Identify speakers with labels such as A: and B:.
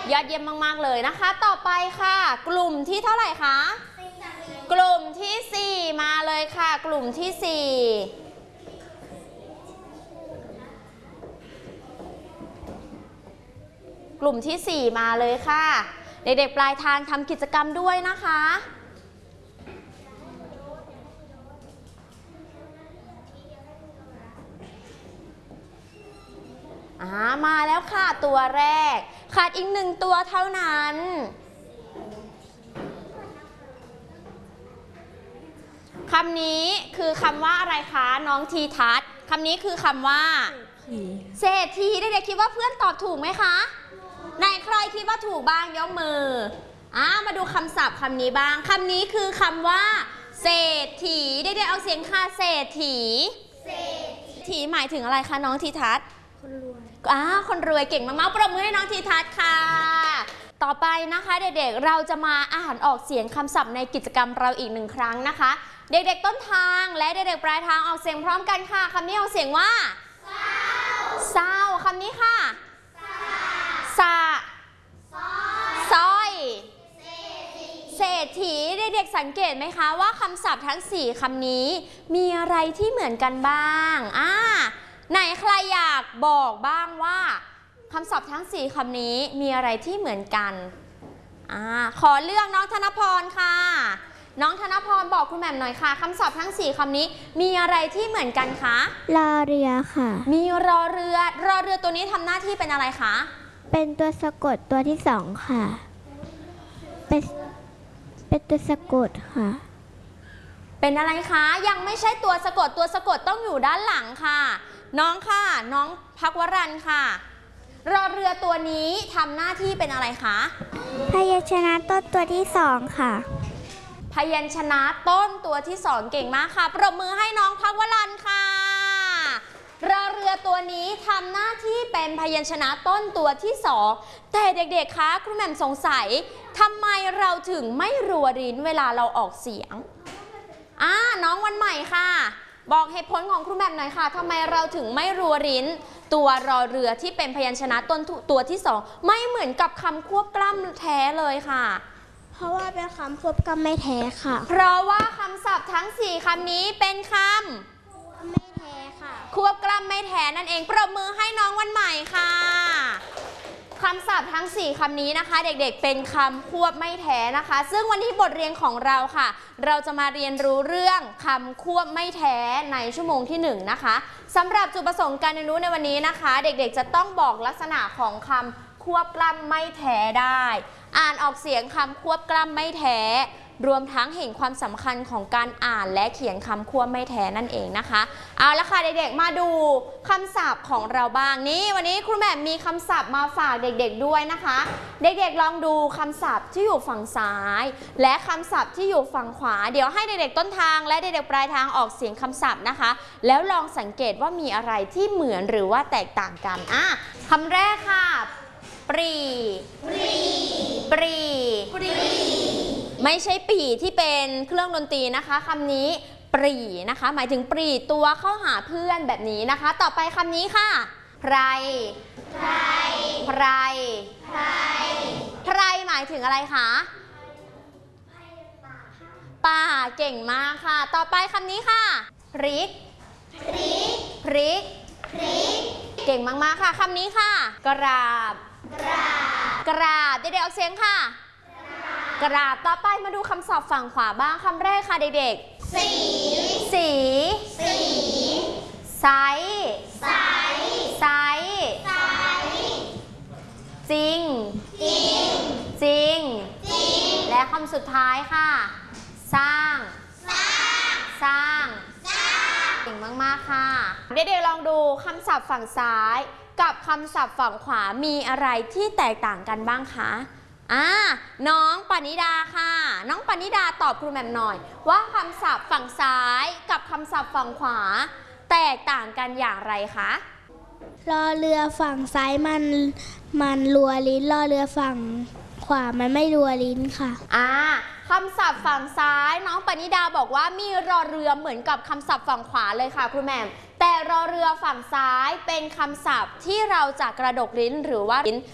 A: ยอดเยี่ยมมากๆเลยนะคะต่อไปค่ะกลุ่มที่เท่าไหร่คะกลุ่มที่4มาเลยค่ะกลุ่มที่4กลุ่มที่4มาเลยค่ะเด็กๆปลายทางทำกิจกรรมด้วยนะคะมาแล้วค่ะตัวแรกขาดอีก1ตัวเท่านั้นคำนี้คือคำว่าอะไรคะน้องทีทัศน์คำนี้คือคำว่าเศรษฐีเด็กๆคิดว่าเพื่อนตอบถูกไหมคะไหนใครคิดว่าถูกบ้างยกมือมาดูคำศัพท์คำนี้บ้างคำนี้คือคำว่าเศรษฐีเด็กๆเอาเสียงค่ะเศรษฐีหมายถึงอะไรคะน้องทีทัศน์คนรวยคนรวยเก่งมากๆปรบมือให้น้องทีทัศน์ค่ะต่อไปนะคะเด็กๆเราจะมาอ่านออกเสียงคำศัพท์ในกิจกรรมเราอีก1ครั้งนะคะเด็กๆต้นทางและเด็กๆปลายทางออกเสียงพร้อมกันค่ะคำนี้ออกเสียงว่าเศร้าคำนี้ค่ะสร้อยเศรษฐีเด็กๆสังเกตไหมคะว่าคำศัพท์ทั้ง4คำนี้มีอะไรที่เหมือนกันบ้างไหนใครอยากบอกบ้างว่าคำศัพท์ทั้ง4คำนี้มีอะไรที่เหมือนกันขอเลือกน้องธนพรค่ะน้องธนพรบอกคุณแหม่มหน่อยค่ะคำศัพท์ทั้ง4คำนี้มีอะไรที่เหมือนกันคะ
B: รอเรือค่ะ
A: มีรอเรือตัวนี้ทำหน้าที่เป็นอะไรคะ
B: เป็นตัวสะกดตัวที่2ค่ะเป็นตัวสะกดค่ะ
A: เป็นอะไรคะยังไม่ใช่ตัวสะกดต้องอยู่ด้านหลังค่ะน้องค่ะน้องพักวรัญค่ะรอเรือตัวนี้ทำหน้าที่เป็นอะไรคะ
B: พยัญชนะต้นตัวที่2ค่ะ
A: พยัญชนะต้นตัวที่2เก่งมากค่ะปรบมือให้น้องพักวรัญค่ะรอเรือตัวนี้ทำหน้าที่เป็นพยัญชนะต้นตัวที่2แต่เด็กๆคะครูแหม่มสงสัยทำไมเราถึงไม่รัวริ้นเวลาเราออกเสียงน้องวันใหม่ค่ะบอกเหตุผลของครูแหม่มหน่อยค่ะทำไมเราถึงไม่รัวริ้นตัวรอเรือที่เป็นพยัญชนะต้นตัวที่2ไม่เหมือนกับคำควบกล้ำแท้เลยค่ะ
B: เพราะว่าเป็นคำควบกล้ำไม่แท้ค่ะ
A: เพราะว่าคำศัพท์ทั้ง4คำนี้เป็นคำ
B: ไม่แท้ค่ะ
A: ควบกล้ำไม่แท้นั่นเองปรบมือให้น้องวันใหม่ค่ะคำศัพท์ทั้ง4คำนี้นะคะเด็กๆเป็นคำควบไม่แท้นะคะซึ่งวันนี้บทเรียนของเราค่ะเราจะมาเรียนรู้เรื่องคำควบไม่แท้ในชั่วโมงที่1นะคะสำหรับจุดประสงค์การเรียนรู้ในวันนี้นะคะเด็กๆจะต้องบอกลักษณะของคำควบกล้ำไม่แท้ได้อ่านออกเสียงคำควบกล้ำไม่แท้รวมทั้งเห็นความสำคัญของการอ่านและเขียนคำควบไม่แท้นั่นเองนะคะเอาละค่ะเด็กๆมาดูคำศัพท์ของเราบ้างนี่วันนี้ครูแหม่มมีคำศัพท์มาฝากเด็กๆด้วยนะคะเด็กๆลองดูคำศัพท์ที่อยู่ฝั่งซ้ายและคำศัพท์ที่อยู่ฝั่งขวาเดี๋ยวให้เด็กๆต้นทางและเด็กๆปลายทางออกเสียงคำศัพท์นะคะแล้วลองสังเกตว่ามีอะไรที่เหมือนหรือว่าแตกต่างกันคำแรกค่ะปรีไม่ใช่ปีที่เป็นเครื่องดนตรีนะคะคำนี้ปรีนะคะหมายถึงปรีตัวเข้าหาเพื่อนแบบนี้นะคะต่อไปคำนี้ค่ะไพรหมายถึงอะไรคะป่าเก่งมากค่ะต่อไปคำนี้ค่ะพริกเก่งมากๆค่ะคำนี้ค่ะกราบเด็กๆออกเสียงค่ะกราบต่อไปมาดูคำศัพท์ฝั่งขวาบ้างคำแรกค่ะเด็กๆสีไซจริงและคำสุดท้ายค่ะสร้างเก่งมากๆค่ะเด็กๆลองดูคำศัพท์ฝั่งซ้ายกับคำศัพท์ฝั่งขวามีอะไรที่แตกต่างกันบ้างคะน้องปณิดาค่ะน้องปณิดาตอบครูแหม่มหน่อยว่าคำศัพท์ฝั่งซ้ายกับคำศัพท์ฝั่งขวาแตกต่างกันอย่างไรคะ
B: รอเรือฝั่งซ้ายมันรัวลิ้นรอเรือฝั่งขวามันไม่รัวลิ้นค่ะ
A: คำศัพท์ฝั่งซ้ายน้องปณิดาบอกว่ามีรอเรือเหมือนกับคำศัพท์ฝั่งขวาเลยค่ะครูแหม่มแต่รอเรือฝั่งซ้ายเป็นคำศัพท์ที่เราจะกระดกลิ้นหรือว่าลิ้น